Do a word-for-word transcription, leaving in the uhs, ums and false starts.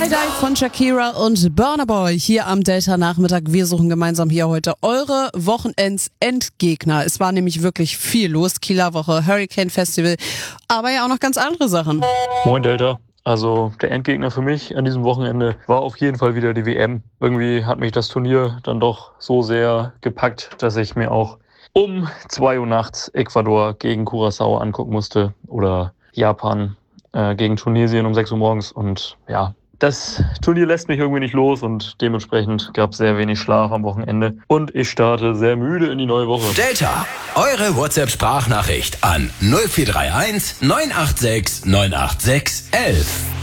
Die von Shakira und Burna Boy hier am Delta-Nachmittag. Wir suchen gemeinsam hier heute eure Wochenends-Endgegner. Es war nämlich wirklich viel los. Kieler Woche, Hurricane Festival, aber ja auch noch ganz andere Sachen. Moin Delta. Also der Endgegner für mich an diesem Wochenende war auf jeden Fall wieder die W M. Irgendwie hat mich das Turnier dann doch so sehr gepackt, dass ich mir auch um zwei Uhr nachts Ecuador gegen Curaçao angucken musste oder Japan äh, gegen Tunesien um sechs Uhr morgens. Und ja, das Turnier lässt mich irgendwie nicht los und dementsprechend gab es sehr wenig Schlaf am Wochenende. Und ich starte sehr müde in die neue Woche. Delta, eure WhatsApp-Sprachnachricht an null vier drei eins neun acht sechs neun acht sechs eins eins.